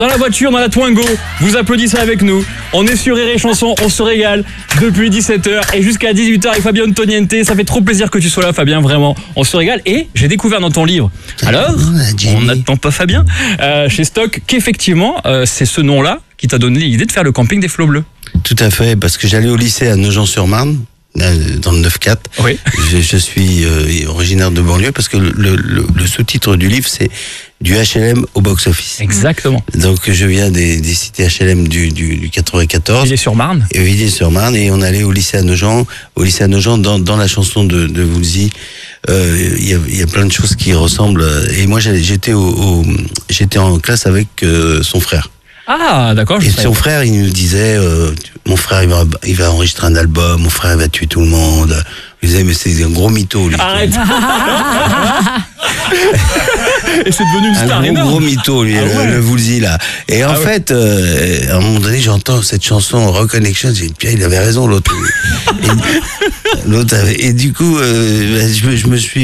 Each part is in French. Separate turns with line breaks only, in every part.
Dans la voiture, dans la Twingo, vous applaudissez avec nous. On est sur Rire et Chanson, on se régale depuis 17h et jusqu'à 18h avec Fabien Antoniente. Ça fait trop plaisir que tu sois là, Fabien, vraiment. On se régale et j'ai découvert dans ton livre, alors, on n'attend pas Fabien, chez Stock, qu'effectivement, c'est ce nom-là qui t'a donné l'idée de faire le camping des Flots Bleus.
Tout à fait, parce que j'allais au lycée à Nogent-sur-Marne, dans le 9-4.
Oui.
Je suis originaire de banlieue parce que le sous-titre du livre, c'est du HLM au box-office.
Exactement.
Donc je viens des cités HLM du 94.
Villiers-sur-Marne.
Et Villiers-sur-Marne, et on allait au lycée à Nogent. Au lycée à Nogent, dans la chanson de Woolsey, il y a plein de choses qui ressemblent. Et moi, j'étais en classe avec son frère.
Ah, d'accord.
Et son frère, il nous disait, mon frère, il va enregistrer un album, mon frère, il va tuer tout le monde. Il disait, mais c'est un gros mytho, lui.
Arrête. Et c'est devenu une star
un
énorme.
gros mytho, lui, le Woolsey, là. Et en fait, à un moment donné, j'entends cette chanson Rock Connection, j'ai dit, Pierre, il avait raison, l'autre. Et du coup, je me suis...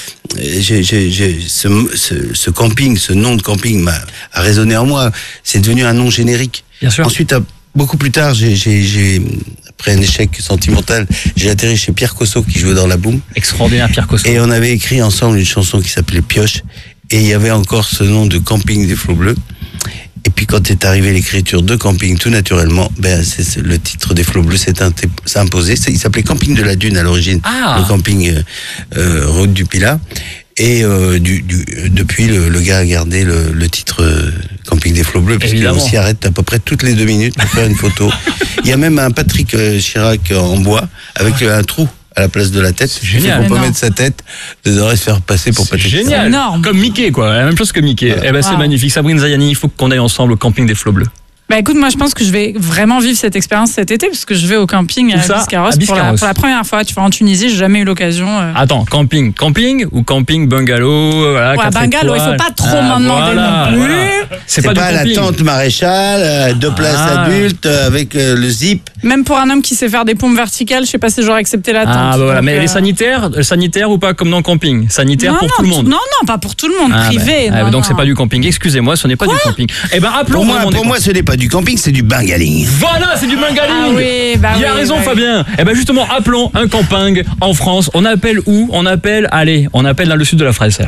ce camping, ce nom de camping a résonné en moi. C'est devenu un nom générique.
Bien sûr.
Ensuite, beaucoup plus tard, après un échec sentimental, j'ai atterri chez Pierre Cosso qui jouait dans La Boum.
Extraordinaire, Pierre Cosso.
Et on avait écrit ensemble une chanson qui s'appelait Pioche. Et il y avait encore ce nom de camping des Flots Bleus. Et puis quand est arrivée l'écriture de camping, tout naturellement, c'est le titre des Flots Bleus s'est imposé. Il s'appelait Camping de la Dune à l'origine, le camping route du Pilat. Et depuis, le gars a gardé le titre Camping des Flots Bleus, puisqu'on s'y arrête à peu près toutes les 2 minutes pour faire une photo. Il y a même un Patrick Chirac en bois avec un trou à la place de la tête.
C'est génial.
On peut mettre sa tête dedans et se faire passer pour Patrick.
C'est génial.
Énorme.
Comme Mickey, quoi. La même chose que Mickey.
Voilà.
C'est magnifique. Sabrine Zayani, il faut qu'on aille ensemble au camping des Flots Bleus.
Bah écoute, moi je pense que je vais vraiment vivre cette expérience cet été parce que je vais au camping à Biscarrosse pour la première fois. Tu vois, en Tunisie, j'ai jamais eu l'occasion.
Attends, camping ou camping bungalow, voilà,
ouais, bungalow, il faut pas trop m'en demander non plus.
Voilà. C'est pas
la tente maréchal, 2 places adultes avec le zip.
Même pour un homme qui sait faire des pompes verticales, je sais pas si j'aurais accepté la tente.
Voilà. Mais les sanitaires ou pas comme dans le camping? Sanitaire pour tout le monde?
Non, pas pour tout le monde, privé.
Donc c'est pas du camping. Excusez-moi, ce n'est pas du camping. Eh ben appelons.
Pour moi, ce n'est pas du camping, c'est du bengaling.
Voilà, c'est du bengaling.
Ah oui,
il a raison, Fabien. Eh ben justement, appelons un camping en France. On appelle où? On appelle dans le sud de la France.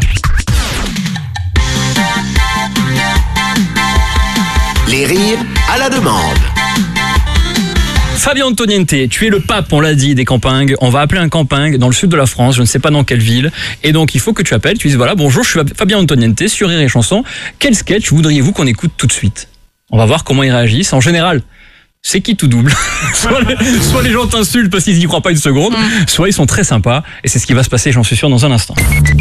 Les rires à la demande.
Fabien Antoniente, tu es le pape, on l'a dit, des campings. On va appeler un camping dans le sud de la France, je ne sais pas dans quelle ville. Et donc, il faut que tu appelles, tu dises, voilà, bonjour, je suis Fabien Antoniente sur Rire et Chanson. Quel sketch voudriez-vous qu'on écoute tout de suite? On va voir comment ils réagissent. En général, c'est qui tout double. soit les gens t'insultent parce qu'ils n'y croient pas une seconde, soit ils sont très sympas. Et c'est ce qui va se passer, j'en suis sûr, dans un instant.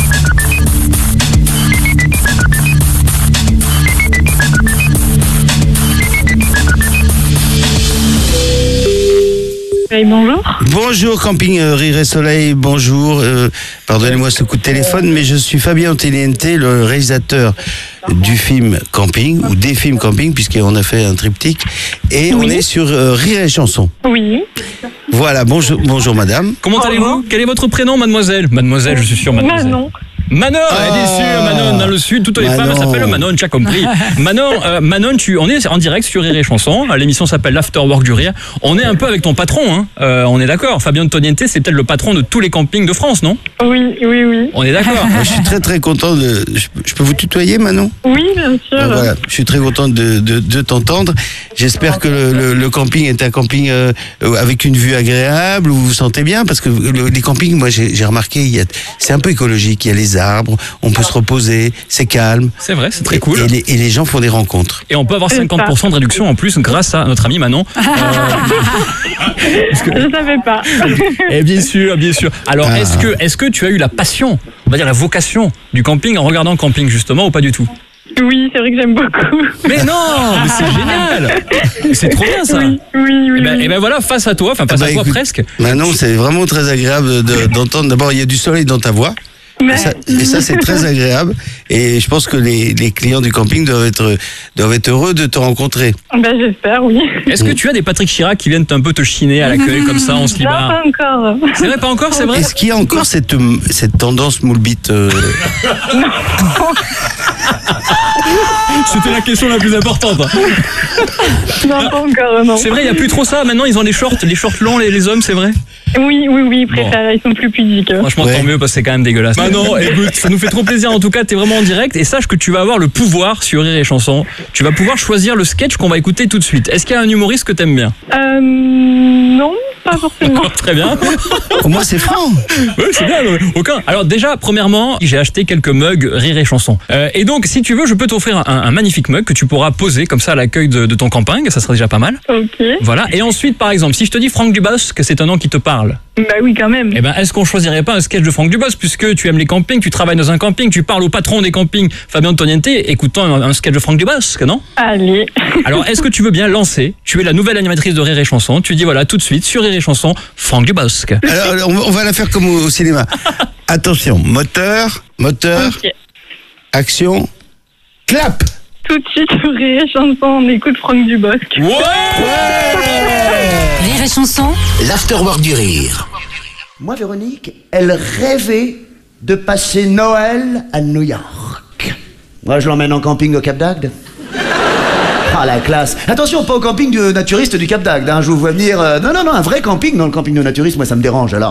Bonjour.
Bonjour camping Rire et Soleil, bonjour. Pardonnez-moi ce coup de téléphone, mais je suis Fabien Antoniente, le réalisateur du film Camping, ou des films Camping, puisqu'on a fait un triptyque. Et on est sur Rire et Chanson.
Oui.
Voilà, bonjour madame.
Comment allez-vous? Quel est votre prénom, mademoiselle? Mademoiselle, je suis sûr, mademoiselle.
Manon.
Elle est sûre, Manon, dans le sud, toutes les femmes s'appellent Manon, tu as compris. Manon, on est en direct sur Rire et Chanson, l'émission s'appelle l'Afterwork du Rire. On est un peu avec ton patron, on est d'accord. Fabien Antoniente, c'est peut-être le patron de tous les campings de France, non?
Oui.
On est d'accord.
Je suis très content de... Je peux vous tutoyer, Manon?
Oui, bien sûr.
Voilà, je suis très content de t'entendre. J'espère que le camping est un camping avec une vue agréable, où vous vous sentez bien, parce que les campings, moi j'ai remarqué, c'est un peu écologique, il y a les arbres, on peut se reposer, c'est calme.
C'est vrai, c'est très cool.
Et les gens font des rencontres.
Et on peut avoir 50% de réduction en plus grâce à notre ami Manon.
Je ne savais pas.
Et bien sûr. Alors, est-ce que tu as eu la passion, on va dire la vocation du camping en regardant Camping justement ou pas du tout?
Oui, c'est vrai que j'aime beaucoup.
Mais non, mais c'est génial. C'est trop bien ça.
Oui.
Et ben voilà, face à toi, face à toi
écoute,
presque.
Manon, c'est vraiment très agréable d'entendre. D'abord, il y a du soleil dans ta voix. Et ça, c'est très agréable. Et je pense que les clients du camping doivent être heureux de te rencontrer.
J'espère, oui.
Est-ce que tu as des Patrick Chirac qui viennent un peu te chiner à l'accueil comme ça, on se libère?
Non, pas encore.
C'est vrai, pas encore, c'est vrai.
Est-ce qu'il y a encore cette tendance moule bite
C'était la question la plus importante.
Non, pas encore, non.
C'est vrai, il n'y a plus trop ça. Maintenant, ils ont les shorts longs, les hommes, c'est vrai?
Oui, ils préfèrent, ils sont plus pudiques.
Franchement, tant mieux parce que c'est quand même dégueulasse. Bah non, écoute, ça nous fait trop plaisir. En tout cas, t'es vraiment en direct et sache que tu vas avoir le pouvoir sur Rire et Chanson. Tu vas pouvoir choisir le sketch qu'on va écouter tout de suite. Est-ce qu'il y a un humoriste que t'aimes bien?
Non, pas forcément.
Très bien.
Au moins, c'est franc.
Oui, c'est bien. Aucun. Alors déjà, premièrement, j'ai acheté quelques mugs Rire et Chanson. Et donc, si tu veux, je peux t'offrir un magnifique mug que tu pourras poser comme ça à l'accueil de ton camping. Ça sera déjà pas mal.
Ok.
Voilà. Et ensuite, par exemple, si je te dis Franck Dubosc, que c'est un nom qui te parle.
Bah oui, quand même.
Eh ben, est-ce qu'on choisirait pas un sketch de Franck Dubosc puisque tu aimes les campings, tu travailles dans un camping, tu parles au patron des campings, Fabien Antoniente, écoutons un sketch de Franck Dubosc, non?
Allez.
Alors, est-ce que tu veux bien lancer? Tu es la nouvelle animatrice de Rire et Chanson. Tu dis voilà tout de suite sur Rire et Chanson, Franck Dubosc.
Alors, on va la faire comme au cinéma. Attention, moteur,
Ok.
action, clap.
Tout de suite, sur Rire et Chanson, on écoute Franck Dubosc.
Ouais.
Rire et Chanson,
L'afterwork du rire.
Moi, Véronique, elle rêvait de passer Noël à New York. Moi, je l'emmène en camping au Cap d'Agde. Ah, la classe. Attention, pas au camping de naturiste du Cap d'Agde, hein. Je vous vois venir... Non, un vrai camping. Non, le camping de naturiste, moi, ça me dérange. Alors,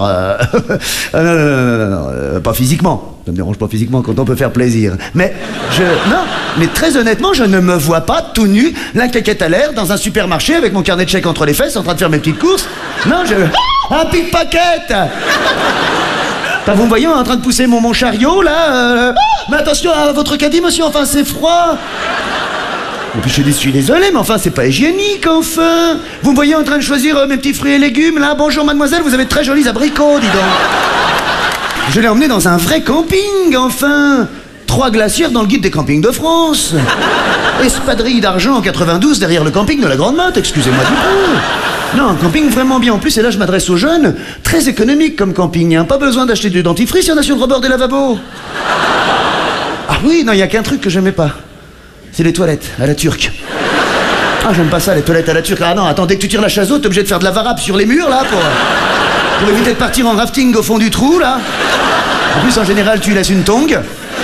non, pas physiquement. Ça me dérange pas physiquement quand on peut faire plaisir. Mais mais très honnêtement, je ne me vois pas tout nu, la caquette à l'air, dans un supermarché avec mon carnet de chèques entre les fesses, en train de faire mes petites courses. Non, un pickpocket. Vous me voyez en train de pousser mon chariot, là Mais attention à votre caddie, monsieur, enfin, c'est froid. Et puis je suis désolé, mais enfin, c'est pas hygiénique, enfin. Vous me voyez en train de choisir mes petits fruits et légumes, là. Bonjour, mademoiselle, vous avez de très jolis abricots, dis donc. Je l'ai emmené dans un vrai camping, enfin. 3 glacières dans le guide des campings de France. Espadrille d'argent en 92 derrière le camping de la Grande Motte, excusez-moi du peu. Non, un camping vraiment bien en plus, et là je m'adresse aux jeunes. Très économique comme camping, hein. Pas besoin d'acheter du dentifrice, il y en a sur le rebord des lavabos. Ah oui, non, il y a qu'un truc que j'aimais pas. C'est les toilettes à la turque. Ah, j'aime pas ça, les toilettes à la turque. Ah non, attends, dès que tu tires la chaseau, t'es obligé de faire de la varap sur les murs, là, pour éviter de partir en rafting au fond du trou, là. En plus, en général, tu laisses une tongue.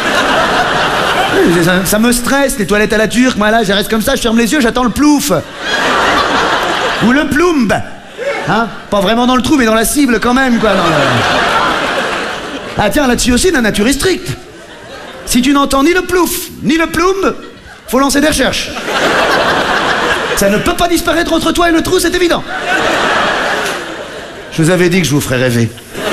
Ça me stresse, les toilettes à la turque. Moi, là, je reste comme ça, je ferme les yeux, j'attends le plouf. Ou le ploumb. Hein? Pas vraiment dans le trou, mais dans la cible, quand même, quoi. Ah, tiens, là-dessus aussi, la nature est stricte. Si tu n'entends ni le plouf, ni le ploumb, faut lancer des recherches. Ça ne peut pas disparaître entre toi et le trou, c'est évident. Je vous avais dit que je vous ferais rêver.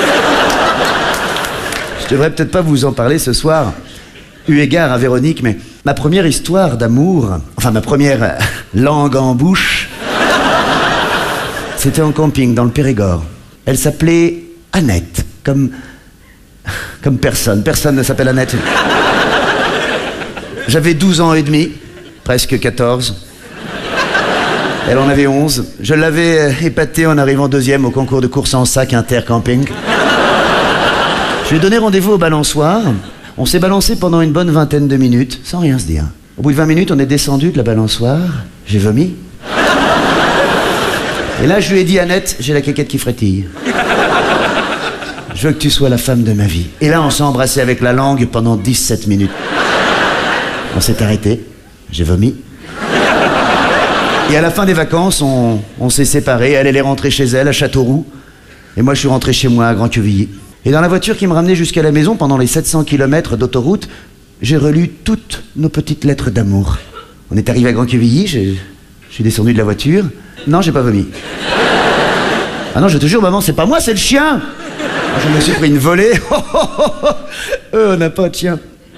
Je devrais peut-être pas vous en parler ce soir, eu égard à Véronique, mais ma première histoire d'amour, enfin ma première langue en bouche, c'était en camping dans le Périgord. Elle s'appelait Annette, comme personne. Personne ne s'appelle Annette. J'avais 12 ans et demi, presque 14. Elle en avait 11. Je l'avais épatée en arrivant deuxième au concours de course en sac intercamping. Je lui ai donné rendez-vous au balançoire. On s'est balancé pendant une bonne vingtaine de minutes, sans rien se dire. Au bout de 20 minutes, on est descendu de la balançoire. J'ai vomi. Et là, je lui ai dit, Annette, j'ai la caquette qui frétille. Je veux que tu sois la femme de ma vie. Et là, on s'est embrassé avec la langue pendant 17 minutes. On s'est arrêté. J'ai vomi. Et à la fin des vacances, on s'est séparés. Elle est rentrée chez elle, à Châteauroux. Et moi, je suis rentré chez moi, à Grand-Quevilly. Et dans la voiture qui me ramenait jusqu'à la maison, pendant les 700 km d'autoroute, j'ai relu toutes nos petites lettres d'amour. On est arrivé à Grand-Quevilly, je suis descendu de la voiture. Non, j'ai pas vomi. Ah non, je te jure, maman, c'est pas moi, c'est le chien. Je me suis pris une volée. On n'a pas de chien.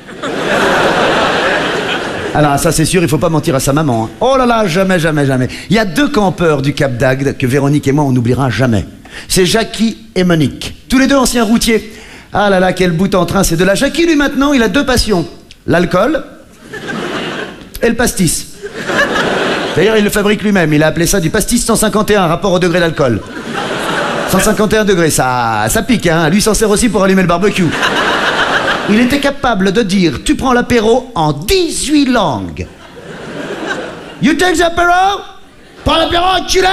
Alors, ça c'est sûr, il faut pas mentir à sa maman. Hein. Oh là là, jamais, jamais, jamais. Il y a 2 campeurs du Cap d'Agde que Véronique et moi, on n'oubliera jamais. C'est Jackie et Monique. Tous les 2 anciens routiers. Ah là là, quel bout en train, c'est de là. Jackie, lui, maintenant, il a 2 passions. L'alcool et le pastis. D'ailleurs, il le fabrique lui-même. Il a appelé ça du pastis 151, rapport au degré d'alcool. 151 degrés, ça pique, hein. Lui s'en sert aussi pour allumer le barbecue. Il était capable de dire « Tu prends l'apéro » en 18 langues. You take the apéro? Prends l'apéro, enculé!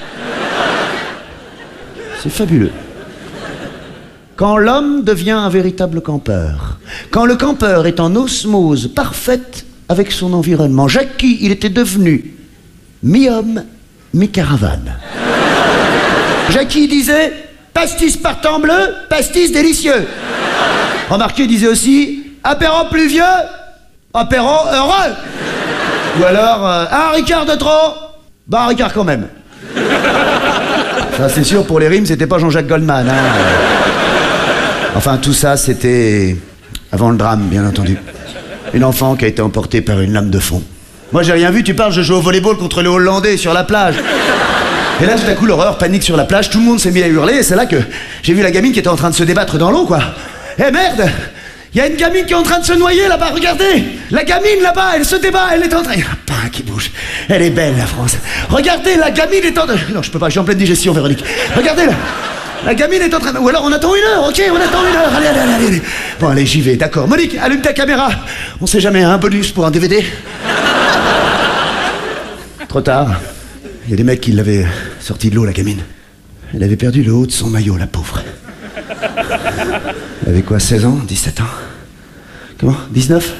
C'est fabuleux. Quand l'homme devient un véritable campeur, quand le campeur est en osmose parfaite avec son environnement, Jackie, il était devenu mi-homme, mi-caravane. Jackie disait « Pastis partant bleu, pastis délicieux ». Remarquez, il disait aussi « Apéro pluvieux, apéro heureux ». Ou alors « Un Ricard de trop, bah un Ricard quand même ». Ça c'est sûr, pour les rimes, c'était pas Jean-Jacques Goldman. Hein. Enfin, tout ça, c'était avant le drame, bien entendu. Une enfant qui a été emportée par une lame de fond. Moi, j'ai rien vu, tu parles, je joue au volleyball contre les Hollandais sur la plage. Et là, tout à coup, l'horreur, panique sur la plage, tout le monde s'est mis à hurler, et c'est là que j'ai vu la gamine qui était en train de se débattre dans l'eau, quoi. Eh merde! Il y a une gamine qui est en train de se noyer là-bas, regardez! La gamine là-bas, elle se débat, elle est en train... Il y a un pain qui bouge. Elle est belle, la France. Regardez, la gamine est en train... Non, je peux pas, je suis en pleine digestion, Véronique. Regardez là! La gamine est en train de... Ou alors on attend 1 heure, ok, on attend 1 heure. Allez, allez, allez, allez. Bon, allez, j'y vais, d'accord. Monique, allume ta caméra. On sait jamais, un bonus pour un DVD. Trop tard. Il y a des mecs qui l'avaient sorti de l'eau, la gamine. Elle avait perdu le haut de son maillot, la pauvre. Elle avait quoi, 16 ans, 17 ans? Comment? 19?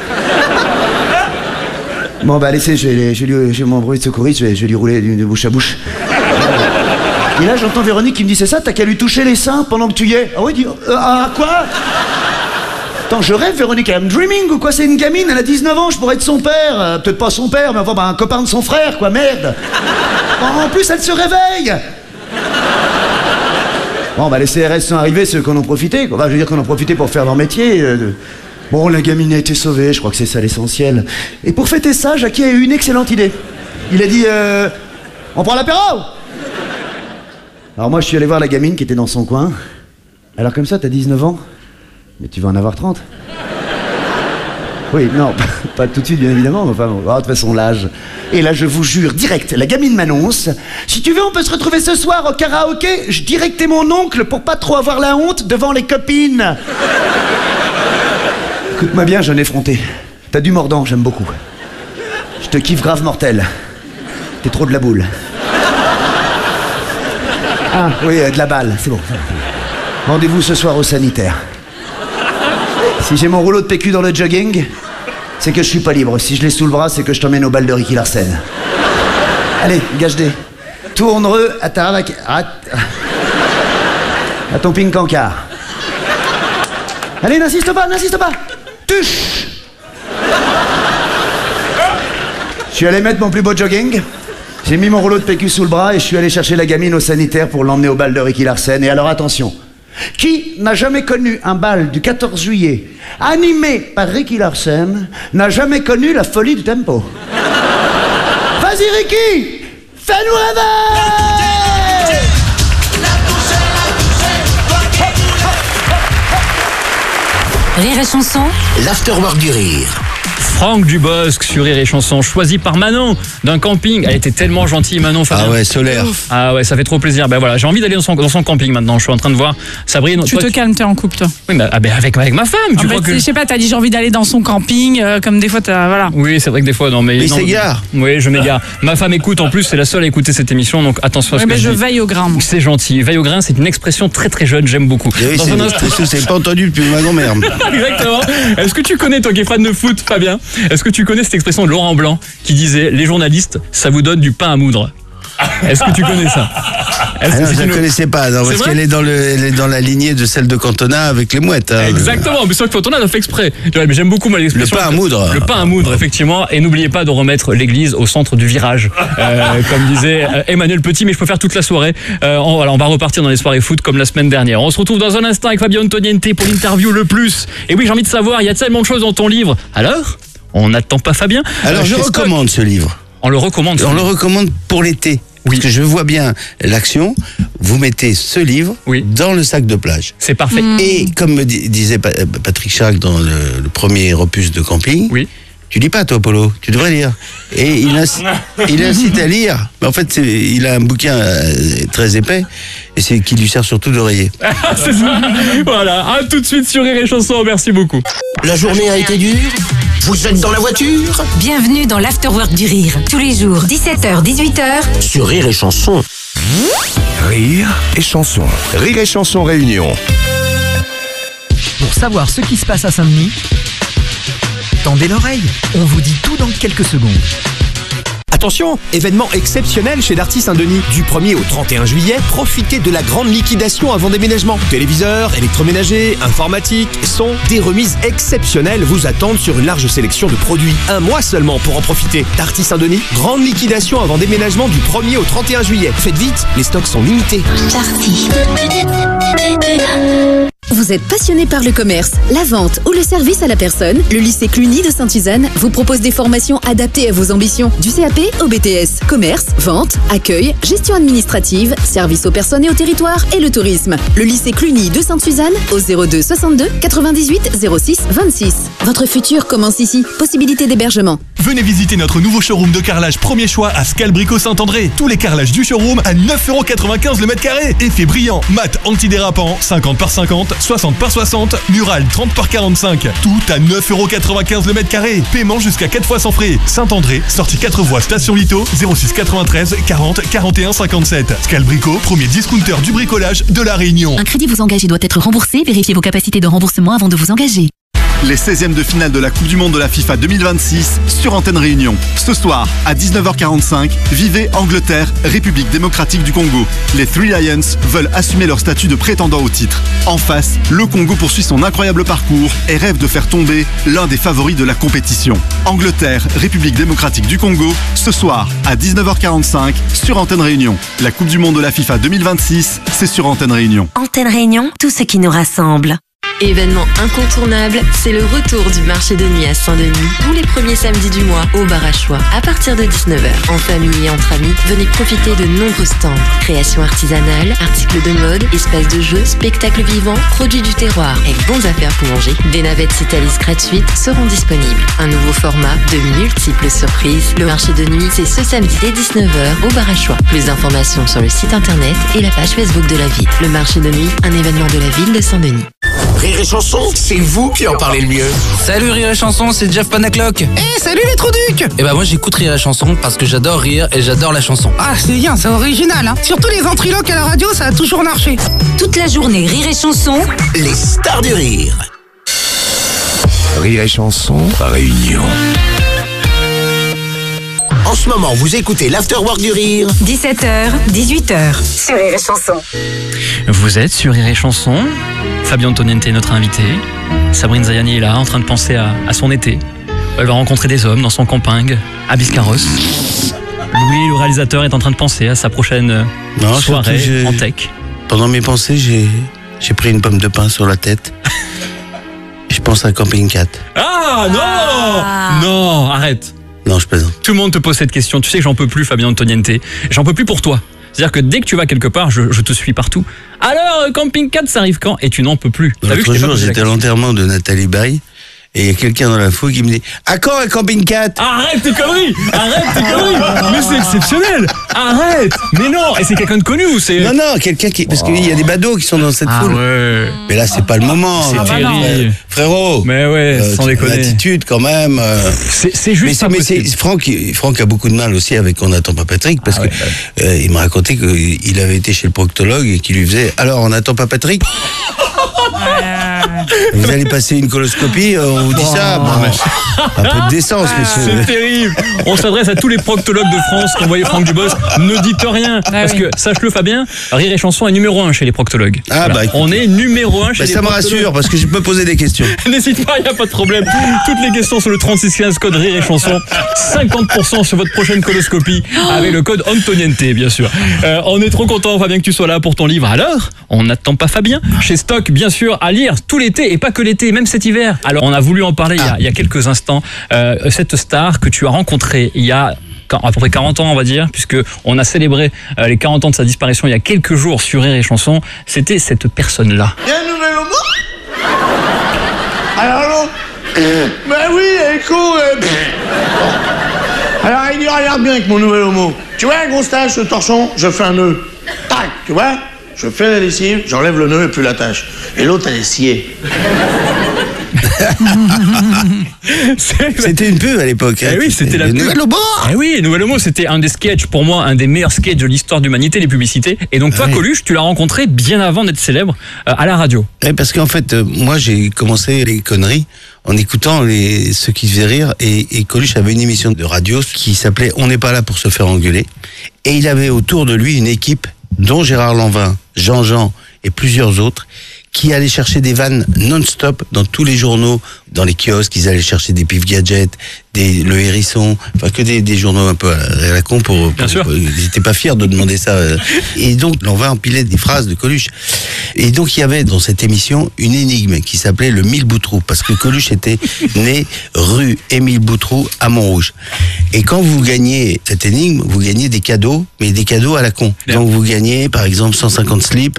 Bon, bah, laissez, j'ai mon bruit de secouriste, je vais lui rouler de bouche à bouche. Et là, j'entends Véronique qui me dit, c'est ça, t'as qu'à lui toucher les seins pendant que tu y es. Ah oui, quoi? Attends, je rêve, Véronique, I'm dreaming ou quoi? C'est une gamine, elle a 19 ans, je pourrais être son père. Peut-être pas son père, mais enfin, bah, un copain de son frère, quoi, merde. En plus, elle se réveille. Bon, bah, les CRS sont arrivés, ceux qui en ont profité, quoi. Bah, je veux dire qu'on en profité pour faire leur métier. Bon, la gamine a été sauvée, je crois que c'est ça l'essentiel. Et pour fêter ça, Jackie a eu une excellente idée. Il a dit, on prend l'apéro? Alors moi, je suis allé voir la gamine qui était dans son coin. Alors comme ça, t'as 19 ans? Mais tu vas en avoir 30. Oui, non, pas tout de suite, bien évidemment, mais enfin, bon, de toute façon, l'âge. Et là, je vous jure, direct, la gamine m'annonce, si tu veux, on peut se retrouver ce soir au karaoké, je dirais que t'es mon oncle pour pas trop avoir la honte devant les copines. Écoute-moi bien, jeune effronté. T'as du mordant, j'aime beaucoup. Je te kiffe grave mortel. T'es trop de la boule. Ah, oui, de la balle, c'est bon. Rendez-vous ce soir au sanitaire. Si j'ai mon rouleau de PQ dans le jogging, c'est que je suis pas libre. Si je l'ai sous le bras, c'est que je t'emmène au bal de Ricky Larsen. Allez, gage-dé. Tourne-reux à ta... à ton ping-cancard. Allez, n'insiste pas, n'insiste pas. Tuche. Je suis allé mettre mon plus beau jogging. J'ai mis mon rouleau de PQ sous le bras et je suis allé chercher la gamine au sanitaire pour l'emmener au bal de Ricky Larsen. Et alors attention, qui n'a jamais connu un bal du 14 juillet animé par Ricky Larsen n'a jamais connu la folie du tempo? Vas-y Ricky, fais-nous rêver!
Rire et chanson,
l'afterwork du rire.
Franck Dubosc sur Rire et Chanson, choisi par Manon d'un camping. Elle était tellement gentille, Manon. Fabien.
Ah ouais, solaire.
Ah ouais, ça fait trop plaisir. Ben voilà, j'ai envie d'aller dans son camping maintenant. Je suis en train de voir Sabrine.
Tu te calmes, t'es en couple, toi.
Oui, mais avec ma femme. Tu crois que...
Je sais pas, t'as dit j'ai envie d'aller dans son camping, comme des fois t'as. Voilà.
Oui, c'est vrai que des fois, non, mais.
Il s'égare.
Oui, je m'égare. Ma femme écoute en plus, c'est la seule à écouter cette émission, donc attention à ce que
je veille au grain.
C'est gentil. Veille au grain, c'est une expression très très jeune, j'aime beaucoup.
Oui, c'est pas entendu depuis ma grand-mère.
Exactement. Est-ce que tu connais, toi qui es fan de foot, Fabien, est-ce que tu connais cette expression de Laurent Blanc qui disait les journalistes, ça vous donne du pain à moudre? Est-ce que tu connais ça?
Non, je ne connaissais pas, non, parce qu'elle est dans la lignée de celle de Cantona avec les mouettes. Hein.
Exactement, mais c'est vrai que Cantona a fait exprès. Mais j'aime beaucoup l'expression.
Le pain à moudre.
Le pain à moudre, effectivement. Et n'oubliez pas de remettre l'église au centre du virage, comme disait Emmanuel Petit, mais je peux faire toute la soirée. On va repartir dans les soirées foot comme la semaine dernière. On se retrouve dans un instant avec Fabien Antoniente pour l'interview le plus. Et oui, j'ai envie de savoir, il y a tellement de choses dans ton livre. Alors, on n'attend pas Fabien.
Alors, je recommande ce livre.
On le recommande.
On le recommande pour l'été. Oui. Parce que je vois bien l'action. Vous mettez ce livre dans le sac de plage.
C'est parfait.
Et comme me disait Patrick Chirac dans le premier opus de Camping, tu lis pas toi, Polo, tu devrais lire. Et il incite à lire. Mais en fait, il a un bouquin très épais et c'est qui lui sert surtout d'oreiller.
C'est ça. Voilà, à tout de suite sur Rire et Chanson, merci beaucoup.
La journée a été dure. Vous êtes dans la voiture?
Bienvenue dans l'Afterwork du Rire. Tous les jours, 17h, 18h.
Sur Rire et Chanson.
Rire et Chanson. Rire et Chanson Réunion.
Pour savoir ce qui se passe à Saint-Denis, tendez l'oreille, on vous dit tout dans quelques secondes.
Attention, événement exceptionnel chez Darty Saint-Denis. Du 1er au 31 juillet, profitez de la grande liquidation avant déménagement. Téléviseurs, électroménagers, informatique, son, des remises exceptionnelles vous attendent sur une large sélection de produits. Un mois seulement pour en profiter. Darty Saint-Denis, grande liquidation avant déménagement du 1er au 31 juillet. Faites vite, les stocks sont limités.
Darty. Vous êtes passionné par le commerce, la vente ou le service à la personne? Le lycée Cluny de Sainte-Suzanne vous propose des formations adaptées à vos ambitions. Du CAP au BTS, commerce, vente, accueil, gestion administrative, service aux personnes et au territoire et le tourisme. Le lycée Cluny de Sainte-Suzanne au 02 62 98 06 26. Votre futur commence ici. Possibilité d'hébergement.
Venez visiter notre nouveau showroom de carrelage premier choix à Scalbrico Saint-André. Tous les carrelages du showroom à 9,95€ le mètre carré. Effet brillant, mat antidérapant, 50 par 50, 60 par 60, mural 30 par 45. Tout à 9,95€ le mètre carré. Paiement jusqu'à 4 fois sans frais. Saint-André, sortie 4 voies Station Lito, 06 93 40 41 57. Scalbrico, premier discounter du bricolage de la Réunion.
Un crédit vous engage et doit être remboursé. Vérifiez vos capacités de remboursement avant de vous engager.
Les 16e de finale de la Coupe du Monde de la FIFA 2026 sur Antenne Réunion. Ce soir, à 19h45, vivez Angleterre, République démocratique du Congo. Les Three Lions veulent assumer leur statut de prétendant au titre. En face, le Congo poursuit son incroyable parcours et rêve de faire tomber l'un des favoris de la compétition. Angleterre, République démocratique du Congo, ce soir, à 19h45, sur Antenne Réunion. La Coupe du Monde de la FIFA 2026, c'est sur Antenne Réunion.
Antenne Réunion, tout ce qui nous rassemble.
Événement incontournable, c'est le retour du marché de nuit à Saint-Denis, tous les premiers samedis du mois au bar à choix, à partir de 19h. En famille et entre amis, venez profiter de nombreux stands. Création artisanale, articles de mode, espaces de jeux, spectacles vivants, produits du terroir et bonnes affaires pour manger. Des navettes Citalis gratuites seront disponibles. Un nouveau format, de multiples surprises. Le marché de nuit, c'est ce samedi dès 19h au bar à choix. Plus d'informations sur le site internet et la page Facebook de la ville. Le marché de nuit, un événement de la ville de Saint-Denis.
Rire et Chanson, c'est vous qui en parlez le mieux.
Salut Rire et Chanson, c'est Jeff Panaclock.
Salut les Trouducs.
Et bah moi j'écoute Rire et Chanson parce que j'adore rire et j'adore la chanson.
Ah c'est bien, c'est original hein. Surtout les ventriloques à la radio, ça a toujours marché.
Toute la journée Rire et Chanson,
les stars du rire.
Rire et Chanson Réunion.
En ce moment, vous écoutez l'Afterwork du Rire.
17h, 18h, sur Rire et Chanson.
Vous êtes sur Rire et Chanson. Fabien Antoniente est notre invité. Sabrine Zayani est là, en train de penser à son été. Elle va rencontrer des hommes dans son camping, à Biscarrosse. Louis, le réalisateur, est en train de penser à sa prochaine soirée en tech.
Pendant mes pensées, j'ai pris une pomme de pain sur la tête. Je pense à Camping 4.
Ah non. Non, arrête.
Non, je plaisante.
Tout le monde te pose cette question. Tu sais que j'en peux plus, Fabien Antoniente. J'en peux plus pour toi. C'est-à-dire que dès que tu vas quelque part, je te suis partout. Alors, Camping 4, ça arrive quand? Et tu n'en peux plus.
L'autre jour, j'étais à l'enterrement de Nathalie Baye. Et il y a quelqu'un dans la foule qui me dit « À quand un Camping 4 ?»
Arrête tes conneries. Arrête tes conneries. Mais c'est exceptionnel. Arrête. Mais non. Et c'est quelqu'un de connu ou c'est...
Non, quelqu'un qui... Parce qu'il y a des badauds qui sont dans cette foule.
Ouais.
Mais là, c'est pas le moment.
C'est terrible.
Frérot.
Mais ouais, sans déconner.
L'attitude, quand même.
C'est juste
mais Franck a beaucoup de mal aussi avec On n'attend pas Patrick, parce que il me racontait qu'il avait été chez le proctologue et qu'il lui faisait « Alors, on n'attend pas Patrick ?» Vous allez passer une coloscopie, on vous dit ça. Bon, un peu de décence, monsieur.
C'est terrible. On s'adresse à tous les proctologues de France qui ont envoyé Franck Dubos. Ne dites rien. Parce que, sache-le, Fabien, Rire et Chanson est numéro 1 chez les proctologues. On est numéro 1 chez les proctologues.
Ça me rassure, parce que je peux poser des questions.
N'hésite pas, il n'y a pas de problème. Toutes les questions sur le 3615 code Rire et Chanson. 50% sur votre prochaine coloscopie avec le code Antoniente, bien sûr. On est trop content, Fabien, que tu sois là pour ton livre. Alors, on n'attend pas Fabien. Chez Stock, bien sûr, à lire tout l'été et pas que l'été, même cet hiver. Alors, on a voulu en parler il y a quelques instants. Cette star que tu as rencontrée il y a à peu près 40 ans, on va dire, puisque on a célébré les 40 ans de sa disparition il y a quelques jours sur Rire et Chanson. C'était cette personne-là.
Il y a un nouvel homo. Alors, Ben oui, écho. Alors, il dit, regarde bien avec mon nouvel homo. Tu vois un gros stage, ce torchon, je fais un nœud. Tac, tu vois? Je fais la lessive, j'enlève le nœud et plus la tâche. Et l'autre, elle est sciée.
C'était une pub à l'époque.
Eh oui, c'était la
Nouvelle Homo.
Eh oui, Nouvelle Homo, c'était un des sketchs, pour moi, un des meilleurs sketchs de l'histoire de l'humanité, les publicités. Et donc toi, Coluche, tu l'as rencontré bien avant d'être célèbre à la radio.
Oui, parce qu'en fait, moi, j'ai commencé les conneries en écoutant ceux qui faisaient rire. Et Coluche avait une émission de radio qui s'appelait « On n'est pas là pour se faire engueuler ». Et il avait autour de lui une équipe, dont Gérard Lanvin, Jean-Jean et plusieurs autres, qui allaient chercher des vannes non-stop dans tous les journaux, dans les kiosques, ils allaient chercher des Pif Gadget, Le Hérisson, enfin que des journaux un peu à la con
Bien sûr.
Ils n'étaient pas fiers de demander ça. Et donc, on va empiler des phrases de Coluche. Et donc, il y avait dans cette émission une énigme qui s'appelait le Mille Boutroux, parce que Coluche était né rue Émile Boutroux à Montrouge. Et quand vous gagnez cette énigme, vous gagnez des cadeaux, mais des cadeaux à la con. Donc, vous gagnez, par exemple, 150 slips,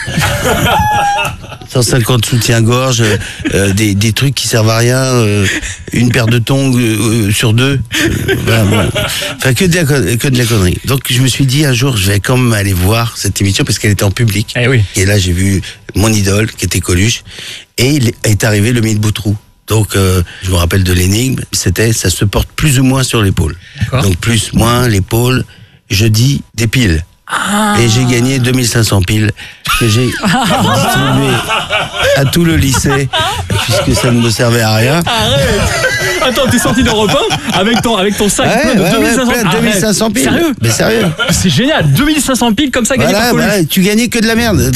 150 soutiens-gorge, des trucs qui servent à rien, une paire de tongs sur deux, voilà, bon. Enfin que de la connerie. Donc je me suis dit un jour je vais quand même aller voir cette émission parce qu'elle était en public.
Eh oui.
Et là j'ai vu mon idole qui était Coluche et il est arrivé le Mille Boutroux. Donc je me rappelle de l'énigme, c'était ça se porte plus ou moins sur l'épaule. Donc plus, moins, l'épaule, je dis des piles. Et j'ai gagné 2500 piles que j'ai distribué à tout le lycée puisque ça ne me servait à rien.
Arrête. Attends, t'es sorti d'Europe 1 avec ton sac plein de 2500 piles.
2500 piles.
Sérieux?
Mais sérieux.
C'est génial, 2500 piles comme ça gagnées par Coluche.
Voilà, tu gagnais que de la merde.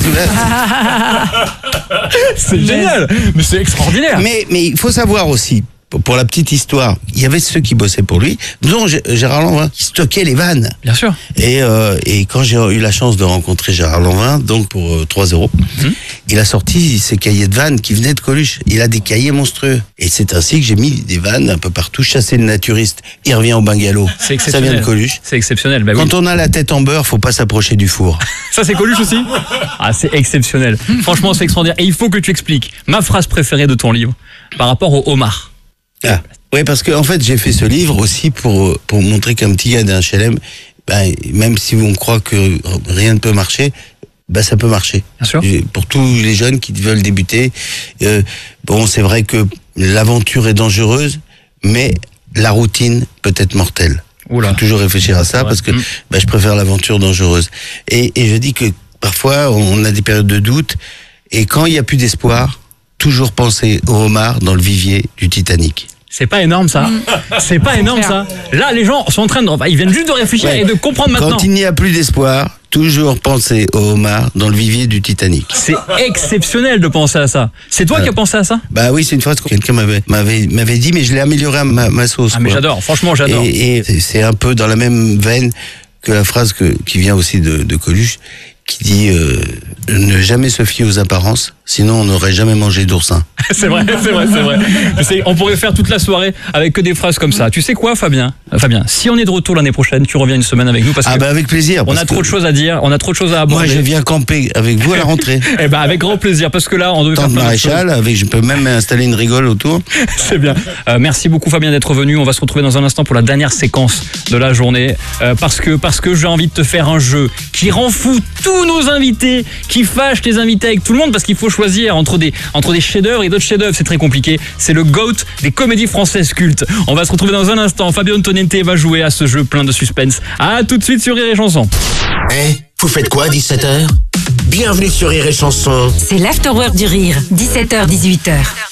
C'est génial, mais c'est extraordinaire.
Mais il faut savoir aussi, pour la petite histoire, il y avait ceux qui bossaient pour lui, dont Gérard Lanvin, qui stockait les vannes.
Bien sûr.
Et quand j'ai eu la chance de rencontrer Gérard Lanvin, donc pour 3 €, il a sorti ses cahiers de vannes qui venaient de Coluche. Il a des cahiers monstrueux. Et c'est ainsi que j'ai mis des vannes un peu partout. Chasser le naturiste, il revient au bungalow.
C'est
Ça vient de Coluche.
C'est exceptionnel. Bah oui.
Quand on a la tête en beurre, faut pas s'approcher du four.
Ça, c'est Coluche aussi? Ah, c'est exceptionnel. Franchement, c'est extraordinaire. Et il faut que tu expliques ma phrase préférée de ton livre par rapport au homard.
Ah, oui, parce qu'en fait, j'ai fait ce livre aussi pour montrer qu'un petit gars d'un HLM, même si on croit que rien ne peut marcher, ça peut marcher.
Bien sûr.
Pour tous les jeunes qui veulent débuter, bon, c'est vrai que l'aventure est dangereuse, mais la routine peut être mortelle. Il faut toujours réfléchir à ça parce que je préfère l'aventure dangereuse. Et je dis que parfois, on a des périodes de doute, et quand il n'y a plus d'espoir, toujours penser au homard dans le vivier du Titanic.
C'est pas énorme ça. C'est pas énorme ça. Là, les gens sont en train ils viennent juste de réfléchir et de comprendre maintenant.
Quand il n'y a plus d'espoir, toujours penser au homard dans le vivier du Titanic.
C'est exceptionnel de penser à ça. C'est toi qui as pensé à ça?
Bah oui, c'est une phrase que quelqu'un m'avait dit, mais je l'ai améliorée à ma sauce.
Ah mais j'adore, franchement j'adore.
Et c'est un peu dans la même veine que la phrase qui vient aussi de Coluche, qui dit ne jamais se fier aux apparences, sinon on n'aurait jamais mangé d'oursin.
C'est vrai. On pourrait faire toute la soirée avec que des phrases comme ça. Tu sais quoi, Fabien, si on est de retour l'année prochaine, tu reviens une semaine avec nous parce que
avec plaisir.
On a trop de choses à dire, on a trop de choses à aborder.
Moi, je viens camper avec vous à la rentrée.
Avec grand plaisir parce que là, on devait faire
Tente Maréchal, je peux même installer une rigole autour.
C'est bien. Merci beaucoup, Fabien, d'être venu. On va se retrouver dans un instant pour la dernière séquence de la journée parce que j'ai envie de te faire un jeu qui rend fou tous nos invités, qui fâche les invités avec tout le monde parce qu'il faut choisir entre des chefs-d'œuvre et d'autres chefs-d'œuvre. C'est très compliqué. C'est le GOAT des comédies françaises cultes. On va se retrouver dans un instant. Fabien Antoniente va jouer à ce jeu plein de suspense. À tout de suite sur Rire et Chanson.
Vous faites quoi à 17h? Bienvenue sur Rire et Chanson.
C'est l'Afterwork du Rire, 17h-18h.